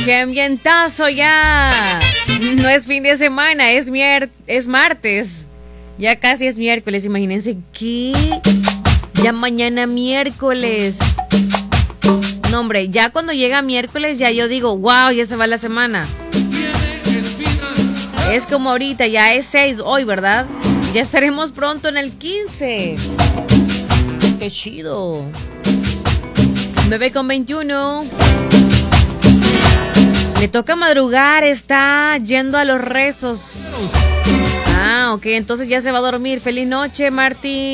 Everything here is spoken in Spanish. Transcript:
¡Qué ambientazo ya! No es fin de semana, es martes. Ya casi es miércoles, imagínense que ya mañana miércoles. No, hombre, ya cuando llega miércoles ya yo digo, wow, ya se va la semana. Es como ahorita, ya es 6 hoy, ¿verdad? Ya estaremos pronto en el 15. ¡Qué chido! 9:21. Le toca madrugar, está yendo a los rezos. Ah, ok, entonces ya se va a dormir. Feliz noche, Martín.